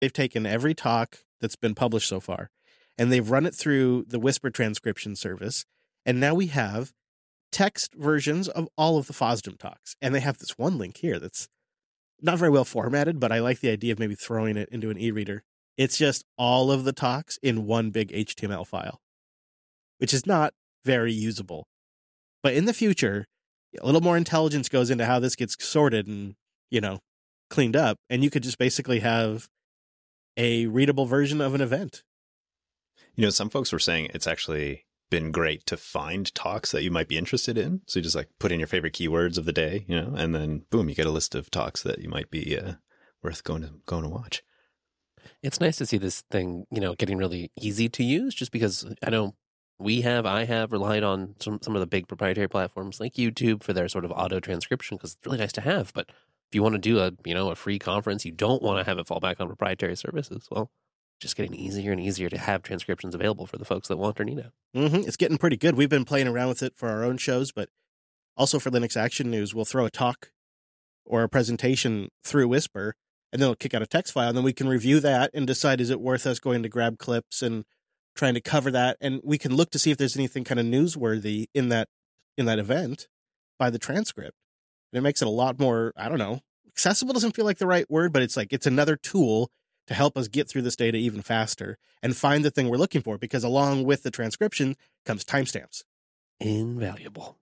they've taken every talk that's been published so far, and they've run it through the Whisper transcription service, and now we have text versions of all of the FOSDEM talks. And they have this one link here that's not very well formatted, but I like the idea of maybe throwing it into an e-reader. It's just all of the talks in one big HTML file, which is not very usable. But in the future, a little more intelligence goes into how this gets sorted and, cleaned up. And you could just basically have a readable version of an event. Some folks were saying it's actually been great to find talks that you might be interested in. So you just put in your favorite keywords of the day, and then boom, you get a list of talks that you might be worth going to watch. It's nice to see this thing, getting really easy to use, just because I know I have relied on some of the big proprietary platforms like YouTube for their sort of auto transcription, because it's really nice to have. But if you want to do a free conference, you don't want to have it fall back on proprietary services. Well, just getting easier and easier to have transcriptions available for the folks that want or need it. Mm-hmm. It's getting pretty good. We've been playing around with it for our own shows, but also for Linux Action News, we'll throw a talk or a presentation through Whisper, and then it'll kick out a text file, and then we can review that and decide, is it worth us going to grab clips and trying to cover that? And we can look to see if there's anything kind of newsworthy in that event by the transcript. And it makes it a lot more, accessible doesn't feel like the right word, but it's another tool to help us get through this data even faster and find the thing we're looking for, because along with the transcription comes timestamps. Invaluable.